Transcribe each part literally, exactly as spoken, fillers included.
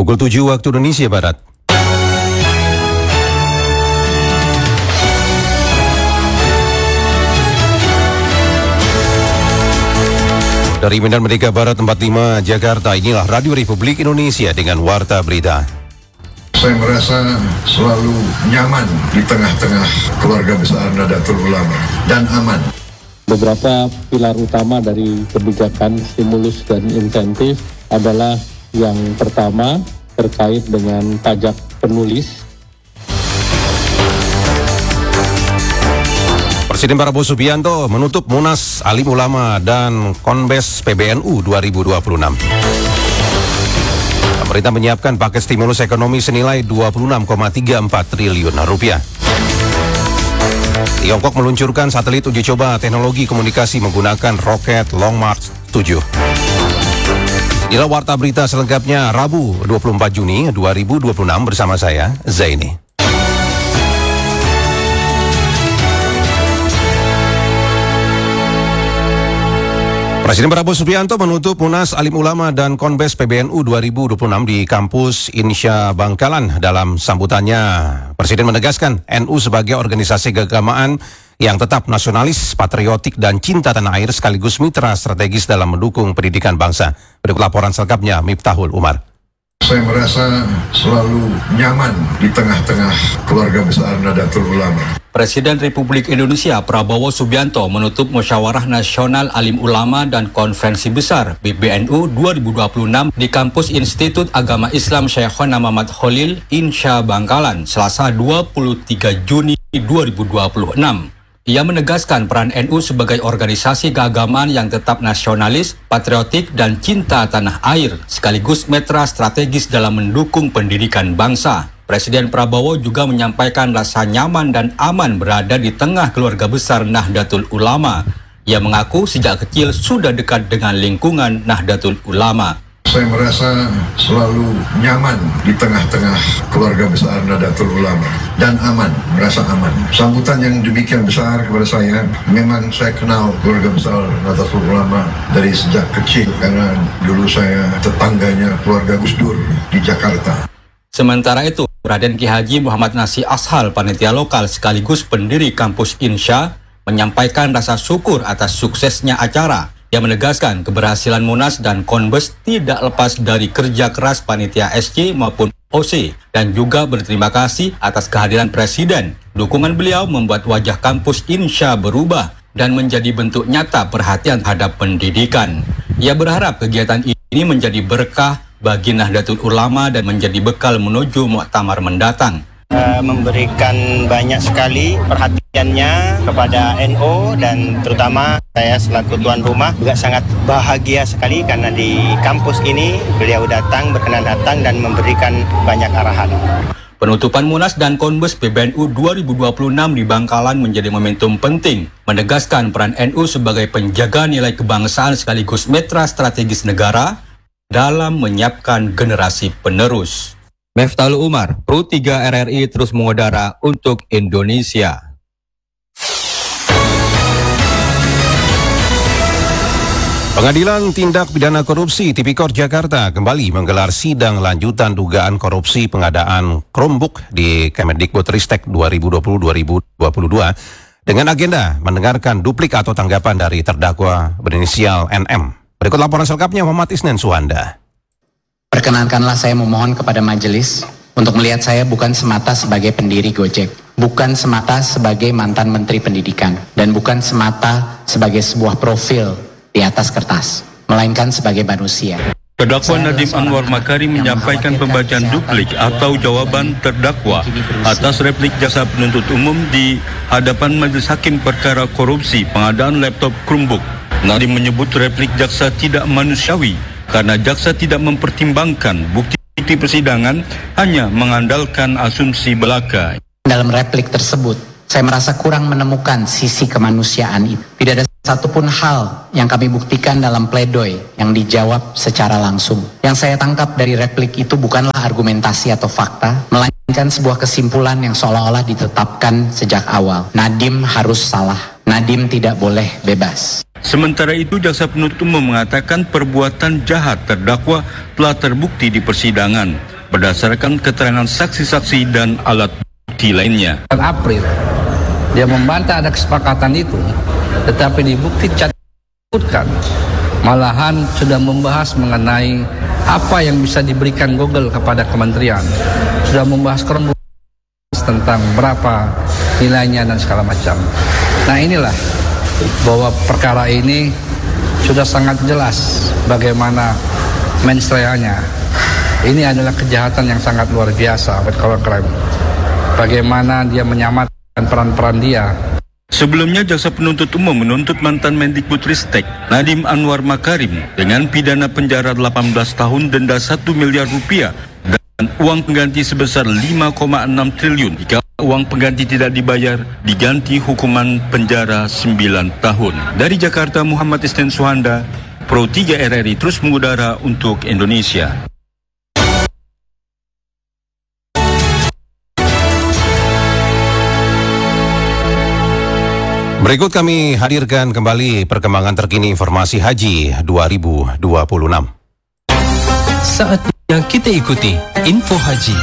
Pukul tujuh waktu Indonesia Barat. Dari Medan Merdeka Barat tempat lima Jakarta, inilah Radio Republik Indonesia dengan Warta Berita. Saya merasa selalu nyaman di tengah-tengah keluarga besar Nahdlatul Ulama dan aman. Beberapa pilar utama dari kebijakan stimulus dan insentif adalah yang pertama terkait dengan pajak penulis. Presiden Prabowo Subianto menutup Munas Alim Ulama dan Konbes P B N U dua ribu dua puluh enam. Pemerintah menyiapkan paket stimulus ekonomi senilai dua puluh enam koma tiga empat triliun rupiah. Tiongkok meluncurkan satelit uji coba teknologi komunikasi menggunakan roket Long March tujuh. Inilah Warta Berita selengkapnya Rabu dua puluh empat Juni dua ribu dua puluh enam bersama saya, Zaini. Presiden Prabowo Subianto menutup Munas Alim Ulama dan Konbes P B N U dua ribu dua puluh enam di kampus Insya Bangkalan. Dalam sambutannya, Presiden menegaskan N U sebagai organisasi keagamaan yang tetap nasionalis, patriotik, dan cinta tanah air sekaligus mitra strategis dalam mendukung pendidikan bangsa. Berikut laporan selengkapnya Miftahul Umar. Saya merasa selalu nyaman di tengah-tengah keluarga besar Nahdlatul Ulama. Presiden Republik Indonesia Prabowo Subianto menutup Musyawarah Nasional Alim Ulama dan Konferensi Besar B B N U dua ribu dua puluh enam di kampus Institut Agama Islam Syekhona Muhammad Khalil, Insya Bangkalan, Selasa dua puluh tiga Juni dua ribu dua puluh enam. Ia menegaskan peran N U sebagai organisasi keagamaan yang tetap nasionalis, patriotik, dan cinta tanah air, sekaligus mitra strategis dalam mendukung pendidikan bangsa. Presiden Prabowo juga menyampaikan rasa nyaman dan aman berada di tengah keluarga besar Nahdlatul Ulama. Ia mengaku sejak kecil sudah dekat dengan lingkungan Nahdlatul Ulama. Saya merasa selalu nyaman di tengah-tengah keluarga besar Nahdlatul Ulama dan aman, merasa aman. Sambutan yang demikian besar kepada saya, memang saya kenal keluarga besar Nahdlatul Ulama dari sejak kecil karena dulu saya tetangganya keluarga Gus Dur di Jakarta. Sementara itu, Raden Ki Haji Muhammad Nasi Ashal, panitia lokal sekaligus pendiri kampus Insya, menyampaikan rasa syukur atas suksesnya acara. Ia menegaskan keberhasilan Munas dan Konbes tidak lepas dari kerja keras panitia S C maupun O C dan juga berterima kasih atas kehadiran Presiden. Dukungan beliau membuat wajah kampus Insya berubah dan menjadi bentuk nyata perhatian terhadap pendidikan. Ia berharap kegiatan ini menjadi berkah bagi Nahdlatul Ulama dan menjadi bekal menuju muktamar mendatang. Uh, memberikan banyak sekali perhatiannya kepada N U dan terutama saya selaku tuan rumah juga sangat bahagia sekali karena di kampus ini beliau datang, berkenan datang dan memberikan banyak arahan. Penutupan Munas dan Konbes P B N U dua ribu dua puluh enam di Bangkalan menjadi momentum penting, menegaskan peran N U sebagai penjaga nilai kebangsaan sekaligus mitra strategis negara dalam menyiapkan generasi penerus. Miftahul Umar, Pro tiga R R I terus mengudara untuk Indonesia. Pengadilan Tindak Pidana Korupsi Tipikor Jakarta kembali menggelar sidang lanjutan dugaan korupsi pengadaan Chromebook di Kemendikbudristek dua ribu dua puluh dua ribu dua puluh dua dengan agenda mendengarkan duplik atau tanggapan dari terdakwa berinisial N M. Berikut laporan selengkapnya Muhammad Isnen Suhanda. Perkenankanlah saya memohon kepada majelis untuk melihat saya bukan semata sebagai pendiri Gojek, bukan semata sebagai mantan Menteri Pendidikan, dan bukan semata sebagai sebuah profil di atas kertas, melainkan sebagai manusia. Terdakwa Nadiem Anwar Makarim menyampaikan pembacaan duplik atau jawaban terdakwa atas replik jaksa penuntut umum di hadapan Majelis Hakim Perkara Korupsi Pengadaan Laptop Chromebook. Nadiem menyebut replik jaksa tidak manusiawi karena jaksa tidak mempertimbangkan bukti persidangan, hanya mengandalkan asumsi belaka. Dalam replik tersebut, saya merasa kurang menemukan sisi kemanusiaan itu. Tidak ada satupun hal yang kami buktikan dalam pledoi yang dijawab secara langsung. Yang saya tangkap dari replik itu bukanlah argumentasi atau fakta, melainkan sebuah kesimpulan yang seolah-olah ditetapkan sejak awal. Nadiem harus salah. Nadiem tidak boleh bebas. Sementara itu, jaksa penuntut umum mengatakan perbuatan jahat terdakwa telah terbukti di persidangan. berdasarkan keterangan saksi-saksi dan alat bukti lainnya. April dia membantah ada kesepakatan itu, tetapi di bukti catatan malahan sudah membahas mengenai apa yang bisa diberikan Google kepada kementerian, sudah membahas kronologis tentang berapa nilainya dan segala macam. Nah inilah bahwa perkara ini sudah sangat jelas bagaimana mensreanya. Ini adalah kejahatan yang sangat luar biasa color crime. Bagaimana dia menyamarkan peran-peran dia. Sebelumnya, jaksa penuntut umum menuntut mantan Mendikbudristek Nadiem Anwar Makarim dengan pidana penjara delapan belas tahun, denda satu miliar rupiah, dan uang pengganti sebesar lima koma enam triliun. Jika uang pengganti tidak dibayar, diganti hukuman penjara sembilan tahun. Dari Jakarta, Muhammad Isnin Suhanda, Pro tiga R R I terus mengudara untuk Indonesia. Berikut kami hadirkan kembali perkembangan terkini informasi haji dua ribu dua puluh enam. Saatnya kita ikuti info haji.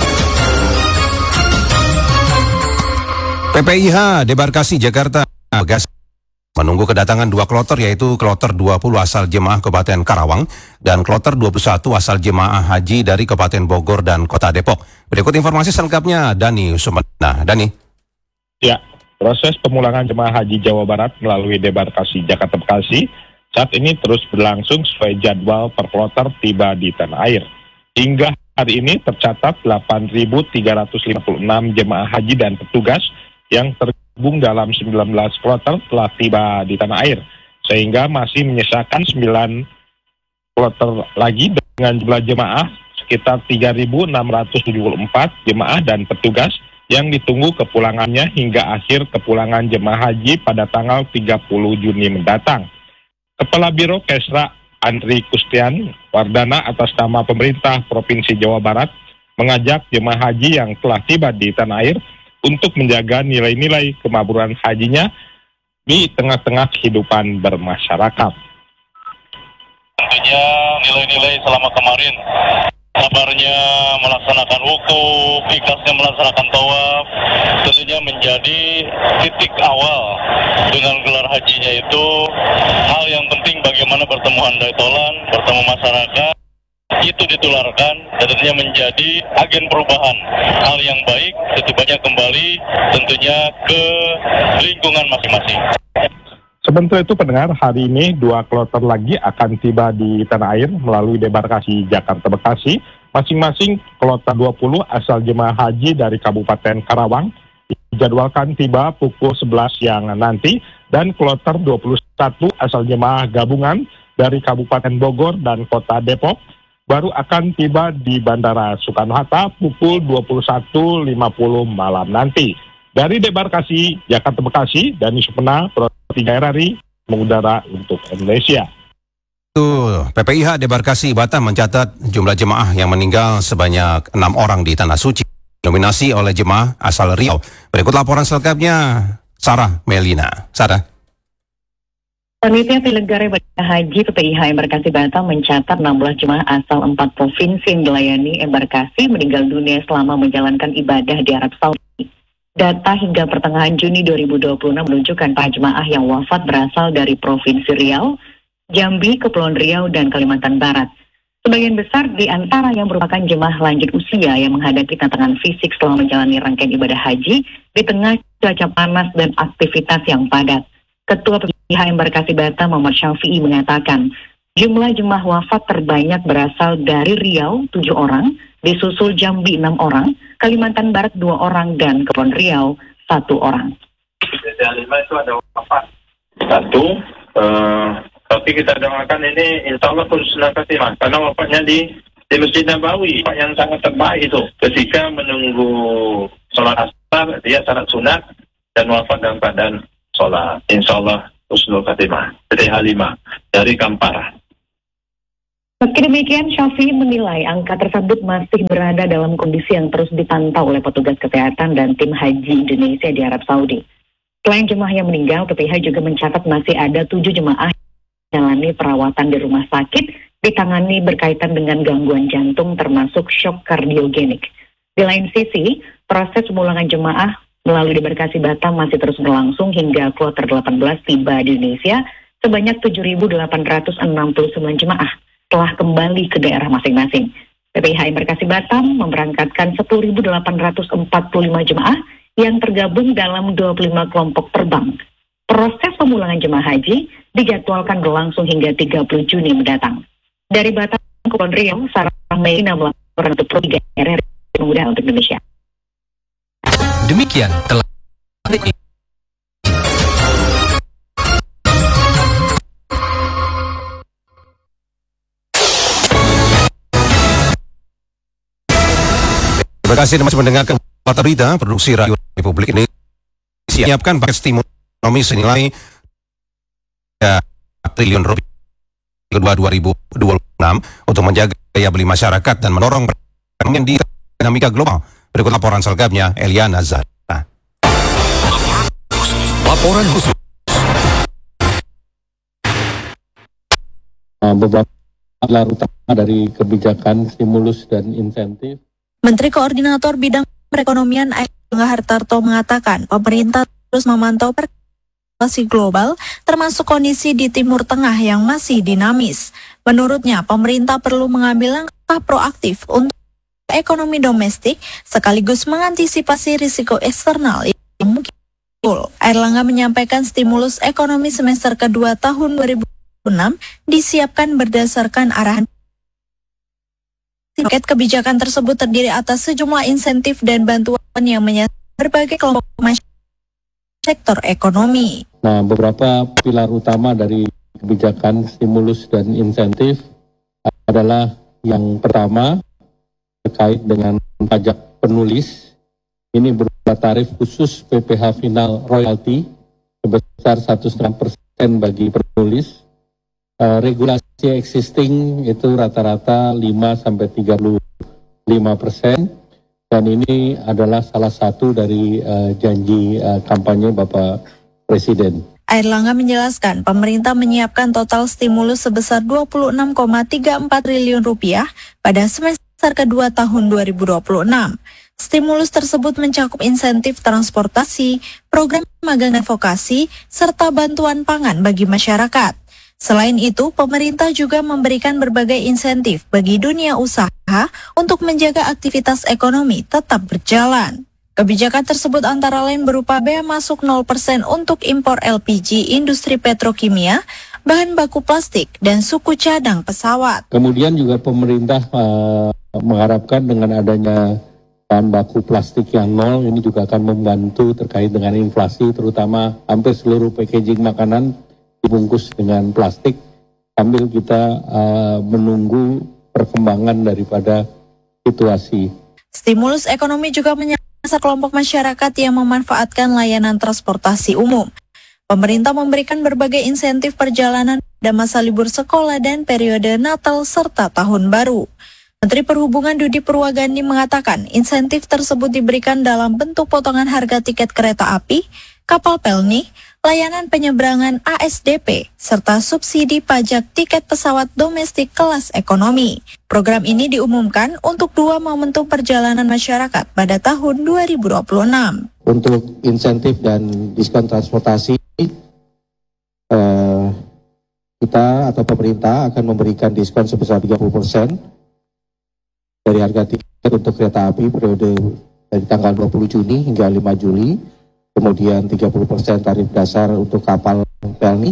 P P I H Debarkasi Jakarta Gas menunggu kedatangan dua kloter, yaitu kloter dua puluh asal jemaah Kabupaten Karawang dan kloter dua puluh satu asal jemaah haji dari Kabupaten Bogor dan Kota Depok. Berikut informasi selengkapnya Dani Sumena. Dani. Ya. Proses pemulangan jemaah haji Jawa Barat melalui Debarkasi Jakarta Bekasi saat ini terus berlangsung sesuai jadwal per kloter tiba di tanah air. Hingga hari ini tercatat delapan ribu tiga ratus lima puluh enam jemaah haji dan petugas yang tergabung dalam sembilan belas kloter telah tiba di tanah air, sehingga masih menyisakan sembilan kloter lagi dengan jumlah jemaah sekitar tiga ribu enam ratus tujuh puluh empat jemaah dan petugas yang ditunggu kepulangannya hingga akhir kepulangan jemaah haji pada tanggal tiga puluh Juni mendatang. Kepala Biro Kesra Andri Kustian Wardana atas nama pemerintah Provinsi Jawa Barat mengajak jemaah haji yang telah tiba di tanah air untuk menjaga nilai-nilai kemaburan hajinya di tengah-tengah kehidupan bermasyarakat. Tentunya nilai-nilai selama kemarin, sabarnya melaksanakan wukuf, ikhlasnya melaksanakan tawaf, tentunya menjadi titik awal dengan gelar hajinya itu hal yang penting bagaimana bertemu handai tolan, bertemu masyarakat, itu ditularkan dan tentunya menjadi agen perubahan hal yang baik, setibanya kembali tentunya ke lingkungan masing-masing. Sementara itu pendengar, hari ini dua kloter lagi akan tiba di tanah air melalui Debarkasi Jakarta Bekasi. Masing-masing kloter dua puluh asal jemaah haji dari Kabupaten Karawang dijadwalkan tiba pukul sebelas siang nanti, dan kloter dua puluh satu asal jemaah gabungan dari Kabupaten Bogor dan Kota Depok baru akan tiba di Bandara Soekarno-Hatta pukul dua puluh satu lima puluh malam nanti. Dari Debarkasi Jakarta Bekasi, Dani Supena, Pro tiga R R I mengudara untuk Indonesia. P P I H Debarkasi Batam mencatat jumlah jemaah yang meninggal sebanyak enam orang di Tanah Suci, dominasi oleh jemaah asal Riau. Berikut laporan selengkapnya Sarah Melina. Sarah. Panitia Penyelenggara Ibadah Haji P P I H Embarkasi Batam mencatat enam belas jemaah asal empat provinsi yang dilayani embarkasi meninggal dunia selama menjalankan ibadah di Arab Saudi. Data hingga pertengahan Juni dua ribu dua puluh enam menunjukkan para jemaah yang wafat berasal dari Provinsi Riau, Jambi, Kepulauan Riau, dan Kalimantan Barat. Sebagian besar di antara yang merupakan jemaah lanjut usia yang menghadapi tantangan fisik setelah menjalani rangkaian ibadah haji di tengah cuaca panas dan aktivitas yang padat. Ketua P P I H Embarkasi Batam Muhammad Syafi'i mengatakan, jumlah jemaah wafat terbanyak berasal dari Riau tujuh orang, disusul Jambi enam orang, Kalimantan Barat dua orang, dan Kepulauan Riau satu orang. Dari lima itu ada wafat satu, uh, tapi kita doakan ini insya Allah husnul khatimah karena wafatnya di di Masjid Nabawi yang sangat terbaik itu. Ketika menunggu sholat asar dia sangat sunat dan wafat dalam keadaan sholat. Insya Allah husnul khatimah. Dari Halimah dari Kampara. Meski demikian, Syafi'i menilai angka tersebut masih berada dalam kondisi yang terus dipantau oleh petugas kesehatan dan tim haji Indonesia di Arab Saudi. Selain jemaah yang meninggal, P P I H juga mencatat masih ada tujuh jemaah yang menjalani perawatan di rumah sakit ditangani berkaitan dengan gangguan jantung termasuk shock kardiogenik. Di lain sisi, proses pemulangan jemaah melalui debarkasi Batam masih terus berlangsung hingga kloter delapan belas tiba di Indonesia. Sebanyak tujuh ribu delapan ratus enam puluh sembilan jemaah telah kembali ke daerah masing-masing. P P I H Embarkasi Batam memberangkatkan sepuluh ribu delapan ratus empat puluh lima jemaah yang tergabung dalam dua puluh lima kelompok terbang. Proses pemulangan jemaah haji dijadwalkan berlangsung hingga tiga puluh Juni mendatang. Dari Batam, Kepulauan Riau, Sarah Meina melaporkan untuk Pro tiga R R I Muda untuk Indonesia. Demikian telah Terima kasih masih mendengarkan Warta Berita Produksi Radio Republik Indonesia. Menyiapkan paket stimulus ekonomi senilai tiga triliun rupiah kedua dua ribu dua puluh enam untuk menjaga daya beli masyarakat dan mendorong perekonomian di dinamika global. Berikut laporan selengkapnya Eliana Zata. Laporan khusus. Beberapa pilar utama dari kebijakan stimulus dan insentif. Menteri Koordinator Bidang Perekonomian Airlangga Hartarto mengatakan pemerintah terus memantau perkembangan global termasuk kondisi di Timur Tengah yang masih dinamis. Menurutnya pemerintah perlu mengambil langkah proaktif untuk ekonomi domestik sekaligus mengantisipasi risiko eksternal yang mungkin muncul. Airlangga menyampaikan stimulus ekonomi semester kedua tahun dua ribu enam disiapkan berdasarkan arahan. Paket kebijakan tersebut terdiri atas sejumlah insentif dan bantuan yang menyasar berbagai kelompok masyarakat sektor ekonomi. Nah, beberapa pilar utama dari kebijakan stimulus dan insentif adalah yang pertama terkait dengan pajak penulis. Ini berupa tarif khusus P P H final royalti sebesar satu koma lima persen bagi penulis. Uh, regulasi existing itu rata-rata lima sampai tiga puluh lima persen dan ini adalah salah satu dari uh, janji uh, kampanye Bapak Presiden. Airlangga menjelaskan pemerintah menyiapkan total stimulus sebesar dua puluh enam koma tiga empat triliun rupiah pada semester kedua tahun dua ribu dua puluh enam. Stimulus tersebut mencakup insentif transportasi, program magang dan vokasi, serta bantuan pangan bagi masyarakat. Selain itu, pemerintah juga memberikan berbagai insentif bagi dunia usaha untuk menjaga aktivitas ekonomi tetap berjalan. Kebijakan tersebut antara lain berupa bea masuk nol persen untuk impor L P G industri petrokimia, bahan baku plastik, dan suku cadang pesawat. Kemudian juga pemerintah uh, mengharapkan dengan adanya bahan baku plastik yang nol, ini juga akan membantu terkait dengan inflasi, terutama hampir seluruh packaging makanan dibungkus dengan plastik sambil kita uh, menunggu perkembangan daripada situasi. Stimulus ekonomi juga menyasar kelompok masyarakat yang memanfaatkan layanan transportasi umum. Pemerintah memberikan berbagai insentif perjalanan pada masa libur sekolah dan periode Natal serta Tahun Baru. Menteri Perhubungan Dudi Purwagandi mengatakan insentif tersebut diberikan dalam bentuk potongan harga tiket kereta api, kapal pelni, layanan penyeberangan A S D P, serta subsidi pajak tiket pesawat domestik kelas ekonomi. Program ini diumumkan untuk dua momentum perjalanan masyarakat pada tahun dua ribu dua puluh enam. Untuk insentif dan diskon transportasi, eh, kita atau pemerintah akan memberikan diskon sebesar tiga puluh persen dari harga tiket untuk kereta api periode dari tanggal dua puluh Juni hingga lima Juli. Kemudian tiga puluh persen tarif dasar untuk kapal pelni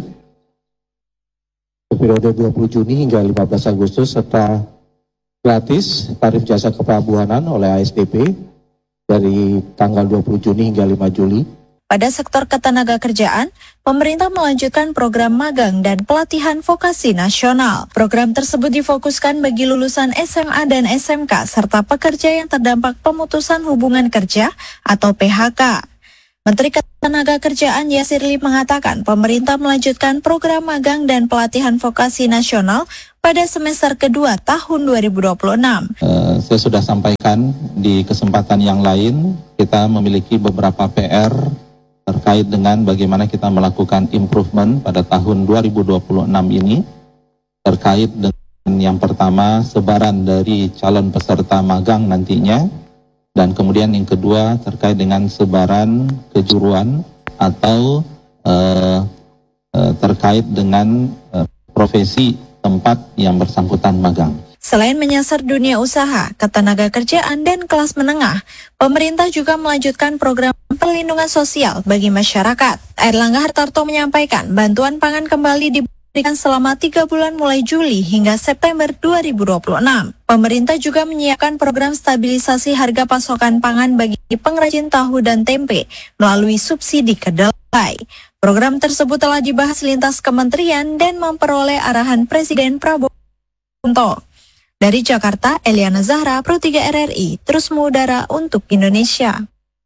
periode dua puluh Juni hingga lima belas Agustus, serta gratis tarif jasa kepelabuhanan oleh A S D P dari tanggal dua puluh Juni hingga lima Juli. Pada sektor ketenagakerjaan, pemerintah melanjutkan program magang dan pelatihan vokasi nasional. Program tersebut difokuskan bagi lulusan S M A dan S M K serta pekerja yang terdampak pemutusan hubungan kerja atau P H K. Menteri Ketenagakerjaan Yasirli mengatakan pemerintah melanjutkan program magang dan pelatihan vokasi nasional pada semester kedua tahun dua ribu dua puluh enam. Uh, saya sudah sampaikan di kesempatan yang lain, kita memiliki beberapa P R terkait dengan bagaimana kita melakukan improvement pada tahun dua ribu dua puluh enam ini terkait dengan yang pertama sebaran dari calon peserta magang nantinya, dan kemudian yang kedua terkait dengan sebaran kejuruan atau uh, uh, terkait dengan uh, profesi tempat yang bersangkutan magang. Selain menyasar dunia usaha, ketenaga kerjaan, dan kelas menengah, pemerintah juga melanjutkan program perlindungan sosial bagi masyarakat. Airlangga Hartarto menyampaikan bantuan pangan kembali diberikan selama tiga bulan mulai Juli hingga September dua ribu dua puluh enam. Pemerintah juga menyiapkan program stabilisasi harga pasokan pangan bagi pengrajin tahu dan tempe melalui subsidi kedelai. Program tersebut telah dibahas lintas kementerian dan memperoleh arahan Presiden Prabowo Subianto. Dari Jakarta, Eliana Zahra, Pro tiga R R I, terus mengudara untuk Indonesia.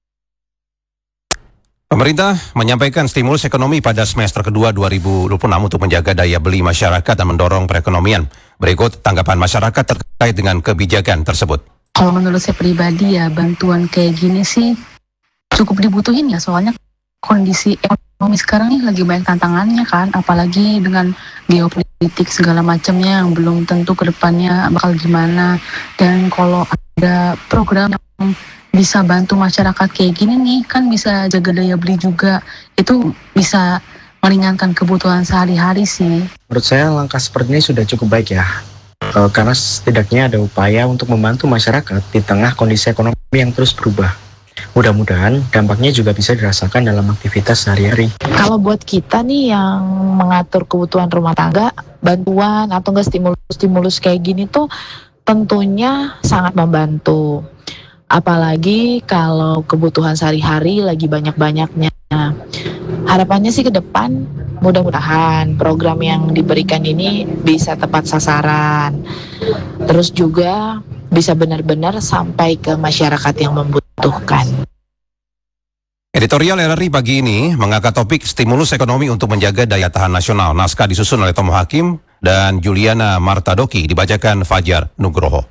Pemerintah menyampaikan stimulus ekonomi pada semester kedua dua ribu dua puluh enam untuk menjaga daya beli masyarakat dan mendorong perekonomian. Berikut tanggapan masyarakat terkait dengan kebijakan tersebut. Kalau menurut saya pribadi ya, bantuan kayak gini sih cukup dibutuhin ya, soalnya kondisi ekonomi sekarang nih lagi banyak tantangannya kan, apalagi dengan geopolitik segala macamnya yang belum tentu ke depannya bakal gimana. Dan kalau ada program yang bisa bantu masyarakat kayak gini nih, kan bisa jaga daya beli juga, itu bisa meringankan kebutuhan sehari-hari sih. Menurut saya langkah seperti ini sudah cukup baik ya, e, karena setidaknya ada upaya untuk membantu masyarakat di tengah kondisi ekonomi yang terus berubah. Mudah-mudahan dampaknya juga bisa dirasakan dalam aktivitas sehari-hari. Kalau buat kita nih yang mengatur kebutuhan rumah tangga, bantuan atau enggak stimulus-stimulus kayak gini tuh tentunya sangat membantu. Apalagi kalau kebutuhan sehari-hari lagi banyak-banyaknya. Harapannya sih ke depan mudah-mudahan program yang diberikan ini bisa tepat sasaran. Terus juga bisa benar-benar sampai ke masyarakat yang membutuhkan. Editorial R R I pagi ini mengangkat topik stimulus ekonomi untuk menjaga daya tahan nasional. Naskah disusun oleh Tomo Hakim dan Juliana Martadoki, dibacakan Fajar Nugroho.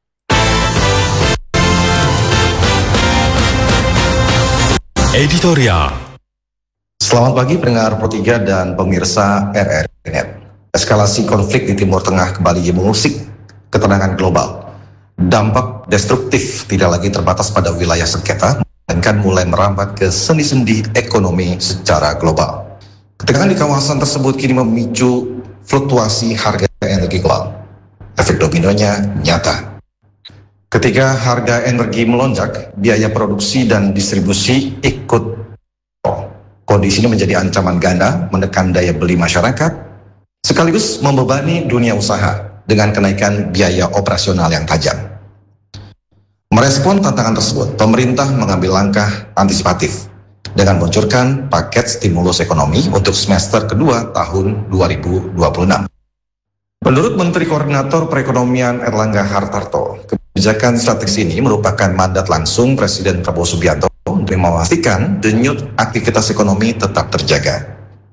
Editorial. Selamat pagi pendengar Pro tiga dan pemirsa R R I Net. Eskalasi konflik di Timur Tengah kembali mengusik ketenangan global. Dampak destruktif tidak lagi terbatas pada wilayah sengketa, melainkan mulai merambat ke sendi-sendi ekonomi secara global. Ketegangan di kawasan tersebut kini memicu fluktuasi harga energi global. Efek dominonya nyata. Ketika harga energi melonjak, biaya produksi dan distribusi ikut. Kondisi ini menjadi ancaman ganda menekan daya beli masyarakat, sekaligus membebani dunia usaha dengan kenaikan biaya operasional yang tajam. Merespon tantangan tersebut, pemerintah mengambil langkah antisipatif dengan meluncurkan paket stimulus ekonomi untuk semester kedua tahun dua ribu dua puluh enam. Menurut Menteri Koordinator Perekonomian Airlangga Hartarto, kebijakan strategis ini merupakan mandat langsung Presiden Prabowo Subianto untuk memastikan denyut aktivitas ekonomi tetap terjaga.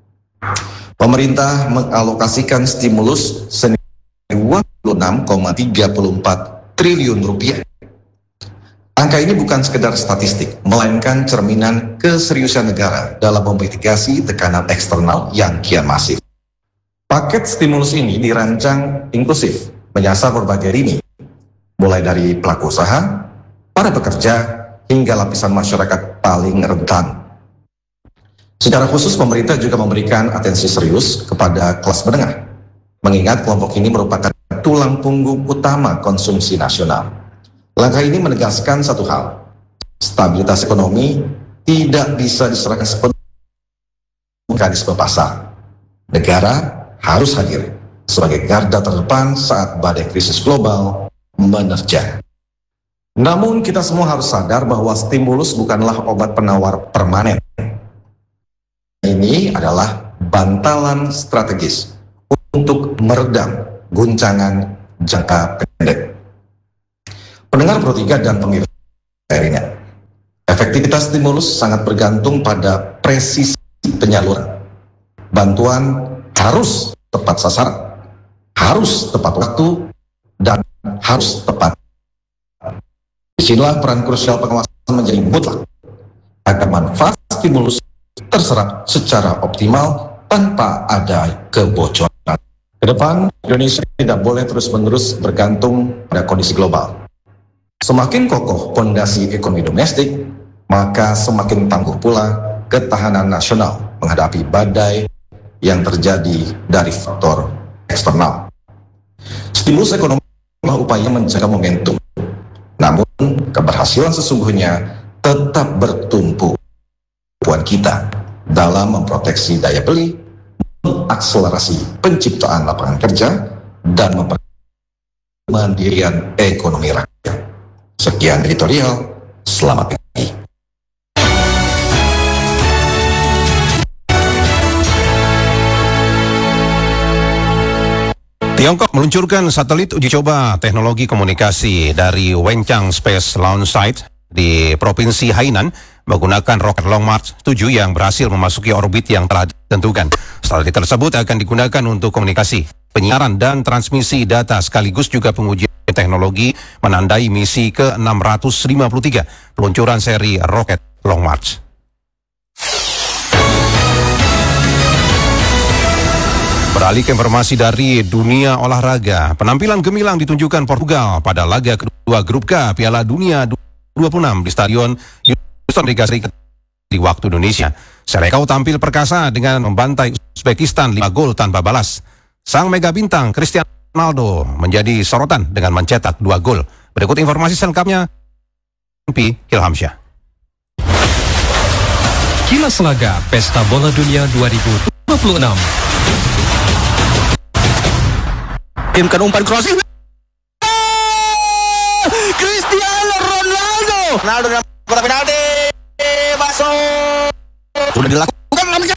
Pemerintah mengalokasikan stimulus senilai dua puluh enam koma tiga empat triliun rupiah. Angka ini bukan sekedar statistik, melainkan cerminan keseriusan negara dalam memitigasi tekanan eksternal yang kian masif. Paket stimulus ini dirancang inklusif, menyasar berbagai lini, mulai dari pelaku usaha, para pekerja, hingga lapisan masyarakat paling rentan. Secara khusus, pemerintah juga memberikan atensi serius kepada kelas menengah, mengingat kelompok ini merupakan tulang punggung utama konsumsi nasional. Langkah ini menegaskan satu hal, stabilitas ekonomi tidak bisa diserahkan sepenuhnya mekanisme pasar. Negara harus hadir sebagai garda terdepan saat badai krisis global menerjang. Namun kita semua harus sadar bahwa stimulus bukanlah obat penawar permanen. Ini adalah bantalan strategis untuk meredam guncangan jangka pendek. Pendengar Pro tiga dan pemirsa R R I Net, efektivitas stimulus sangat bergantung pada presisi penyaluran. Bantuan harus tepat sasaran, harus tepat waktu, dan harus tepat. Disinilah peran krusial pengawasan menjadi mutlak agar manfaat stimulus terserap secara optimal tanpa ada kebocoran Kedepan, Indonesia tidak boleh terus-menerus bergantung pada kondisi global. Semakin kokoh fondasi ekonomi domestik, maka semakin tangguh pula ketahanan nasional menghadapi badai yang terjadi dari faktor eksternal. Stimulus ekonomi adalah upaya menjaga momentum, namun keberhasilan sesungguhnya tetap bertumpu kemampuan kita dalam memproteksi daya beli, mengakselerasi penciptaan lapangan kerja, dan memperkuat kemandirian ekonomi rakyat. Sekian editorial, selamat pagi. Tiongkok meluncurkan satelit uji coba teknologi komunikasi dari Wenchang Space Launch Site di Provinsi Hainan menggunakan roket Long March tujuh yang berhasil memasuki orbit yang telah ditentukan. Satelit tersebut akan digunakan untuk komunikasi, penyiaran, dan transmisi data sekaligus juga pengujian teknologi menandai misi ke enam ratus lima puluh tiga peluncuran seri roket Long March. Beralih ke informasi dari dunia olahraga, penampilan gemilang ditunjukkan Portugal pada laga kedua grup K Piala Dunia dua puluh enam di Stadion Houston di waktu Indonesia. Serekau tampil perkasa dengan membantai Uzbekistan lima gol tanpa balas. Sang mega bintang Cristiano Ronaldo menjadi sorotan dengan mencetak dua gol. Berikut informasi selengkapnya, P. Ilhamsyah. Kilas Laga Pesta Bola Dunia dua ribu dua puluh enam. Timkan umpan crossing. Cristiano Ronaldo. Ronaldo dengan bola penalti. Masuk. Sudah dilakukan namanya.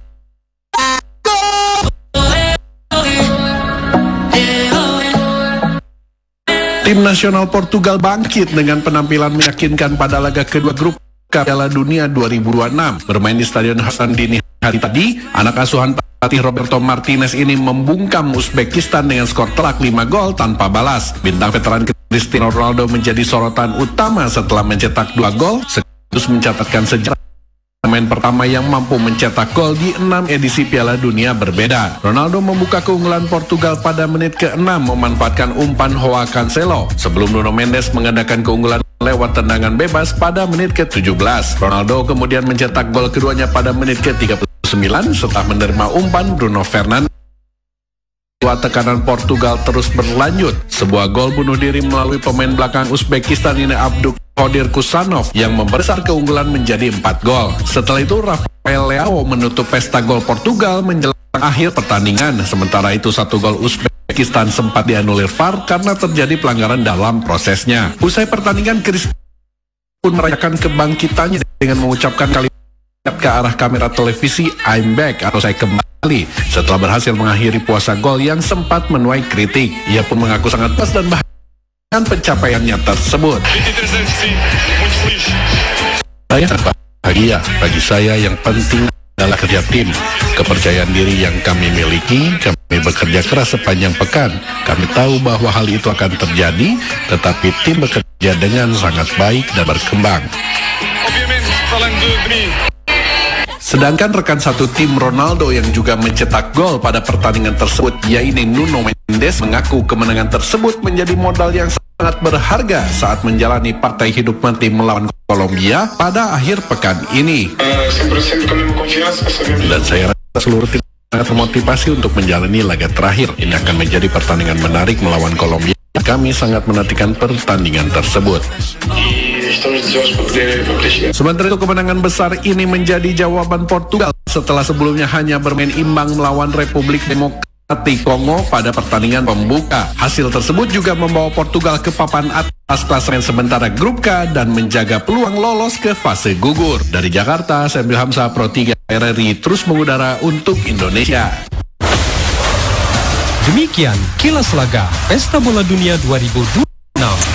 Tim nasional Portugal bangkit dengan penampilan meyakinkan pada laga kedua grup Piala Dunia dua ribu dua puluh enam. Bermain di Stadion Hasan dini hari tadi, anak asuhan pelatih Roberto Martinez ini membungkam Uzbekistan dengan skor telak lima gol tanpa balas. Bintang veteran Cristiano Ronaldo menjadi sorotan utama setelah mencetak dua gol, sekaligus mencatatkan sejarah pemain pertama yang mampu mencetak gol di enam edisi Piala Dunia berbeda. Ronaldo membuka keunggulan Portugal pada menit ke-enam memanfaatkan umpan Joao Cancelo sebelum Nuno Mendes mengadakan keunggulan lewat tendangan bebas pada menit ke-tujuh belas. Ronaldo kemudian mencetak gol keduanya pada menit ke-tiga puluh sembilan setelah menerima umpan Bruno Fernandes. Tekanan Portugal terus berlanjut. Sebuah gol bunuh diri melalui pemain belakang Uzbekistan ini Abdul Qadir Kusanov yang membesar keunggulan menjadi empat gol. Setelah itu Rafael Leao menutup pesta gol Portugal menjelang akhir pertandingan. Sementara itu satu gol Uzbekistan sempat dianulir V A R karena terjadi pelanggaran dalam prosesnya. Usai pertandingan, Cristiano pun merayakan kebangkitannya dengan mengucapkan kalimat ke arah kamera televisi, "I'm back" atau "saya kembali", setelah berhasil mengakhiri puasa gol yang sempat menuai kritik. Ia pun mengaku sangat puas dan bahagia dengan pencapaiannya tersebut. Saya sangat bahagia. Bagi saya yang penting adalah kerja tim, kepercayaan diri yang kami miliki. Kami bekerja keras sepanjang pekan. Kami tahu bahwa hal itu akan terjadi, tetapi tim bekerja dengan sangat baik dan berkembang. Sedangkan rekan satu tim Ronaldo yang juga mencetak gol pada pertandingan tersebut, yaitu Nuno Mendes, mengaku kemenangan tersebut menjadi modal yang sangat berharga saat menjalani partai hidup mati melawan Kolombia pada akhir pekan ini. Dan saya rasa seluruh tim sangat termotivasi untuk menjalani laga terakhir. Ini akan menjadi pertandingan menarik melawan Kolombia. Kami sangat menantikan pertandingan tersebut. Sementara itu kemenangan besar ini menjadi jawaban Portugal setelah sebelumnya hanya bermain imbang melawan Republik Demokratik Kongo pada pertandingan pembuka. Hasil tersebut juga membawa Portugal ke papan atas klasemen sementara grup K dan menjaga peluang lolos ke fase gugur. Dari Jakarta, saya Ilhamsyah, Pro tiga R R I terus mengudara untuk Indonesia. Demikian Kilas Laga Pesta Bola Dunia dua ribu dua puluh enam.